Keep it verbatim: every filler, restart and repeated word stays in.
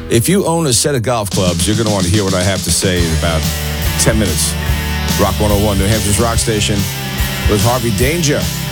If you own a set of golf clubs, you're going to want to hear what I have to say in about ten minutes. Rock one oh one, New Hampshire's rock station, with Harvey Danger.